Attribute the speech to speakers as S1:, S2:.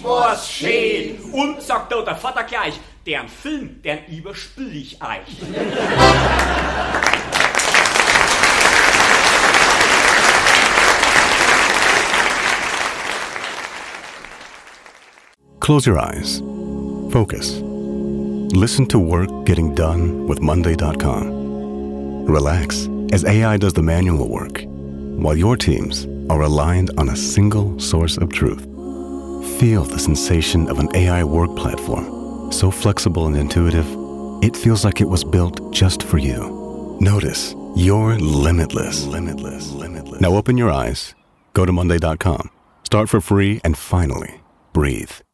S1: was schön. Und, sagt da der Vater gleich, deren Film, deren überspül ich euch.
S2: Close your eyes. Focus. Listen to work getting done with Monday.com. Relax as AI does the manual work, while your teams are aligned on a single source of truth. Feel the sensation of an AI work platform, so flexible and intuitive, it feels like it was built just for you. Notice you're limitless. Now open your eyes, go to Monday.com, start for free, and finally, breathe.